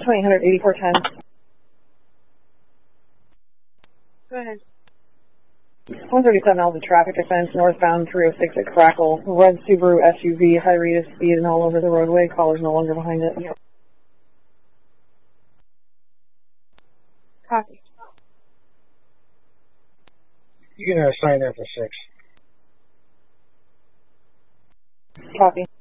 2800, 8410. Go ahead. 137 Alpha traffic defense, northbound 306 at Crackle. Red Subaru SUV, high rate of speed and all over the roadway. Caller's no longer behind it. Copy. You can assign that for 6. Copy.